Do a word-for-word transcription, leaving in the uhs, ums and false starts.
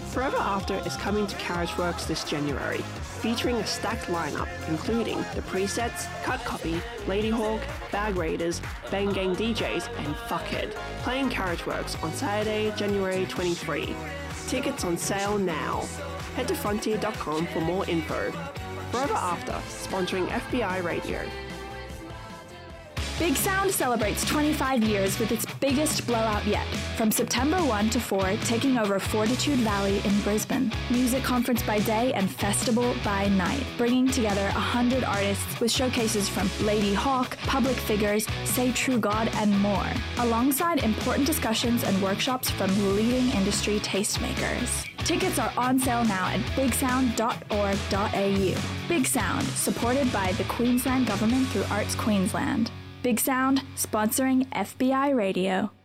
Forever After is coming to Carriageworks this January, featuring a stacked lineup including The Presets, Cut Copy, Ladyhawk, Bag Raiders, Bang Gang D Js, and Fuckhead, playing Carriageworks on Saturday, January twenty-third. Tickets on sale now. Head to frontier dot com for more info. Forever After, sponsoring F B I Radio. Big Sound celebrates twenty-five years with its biggest blowout yet, from September first to fourth, taking over Fortitude Valley in Brisbane. Music conference by day and festival by night, bringing together one hundred artists with showcases from Ladyhawk, Public Figures, Say True God, and more, alongside important discussions and workshops from leading industry tastemakers. Tickets are on sale now at big sound dot org dot a u. Big Sound, supported by the Queensland Government through Arts Queensland. Big Sound, sponsoring F B I Radio.